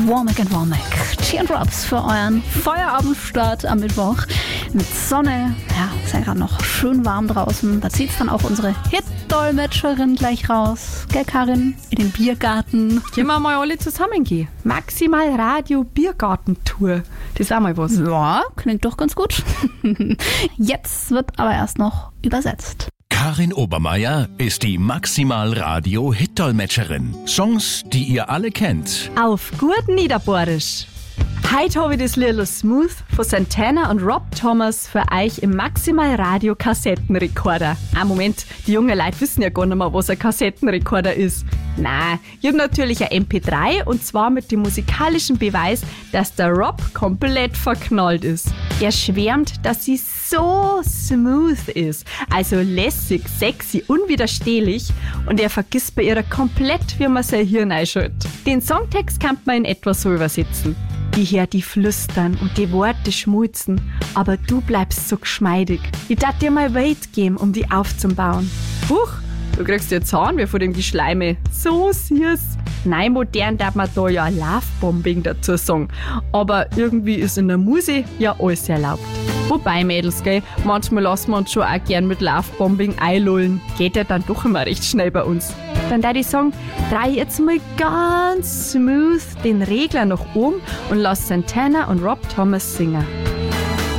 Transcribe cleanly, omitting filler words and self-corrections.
Womack and Womack. Teardrops für euren Feierabendstart am Mittwoch. Mit Sonne, ja, ist ja gerade noch schön warm draußen. Da zieht's dann auch unsere Hit-Dolmetscherin gleich raus. Gell, Karin? In den Biergarten. Können wir mal alle zusammengehen? Maximal Radio Biergartentour. Das ist auch mal was. Ja, klingt doch ganz gut. Jetzt wird aber erst noch übersetzt. Karin Obermeier ist die Maximal Radio Hit-Dolmetscherin. Songs, die ihr alle kennt. Auf gut Niederbohrisch. Heute habe ich das Lied Smooth von Santana und Rob Thomas für euch im Maximal Radio Kassettenrekorder. Moment, die jungen Leute wissen ja gar nicht mehr, was ein Kassettenrekorder ist. Nein, ich habe natürlich ein MP3 und zwar mit dem musikalischen Beweis, dass der Rob komplett verknallt ist. Er schwärmt, dass sie so smooth ist, also lässig, sexy, unwiderstehlich und er vergisst bei ihr komplett, wie man sein Hirn einschaltet. Den Songtext kann man in etwa so übersetzen. Ich hör die flüstern und die Worte schmulzen, aber du bleibst so geschmeidig. Ich darf dir mal Weight geben, um die aufzubauen. Huch, du kriegst jetzt Zahn wie von dem Geschleime. So süß. Nein, modern darf man da ja Lovebombing dazu sagen. Aber irgendwie ist in der Musik ja alles erlaubt. Wobei, Mädels, gell, manchmal lassen wir uns schon auch gern mit Lovebombing einlullen. Geht ja dann doch immer recht schnell bei uns. Dann da ich sagen, dreh jetzt mal ganz smooth den Regler nach oben und lass Santana und Rob Thomas singen.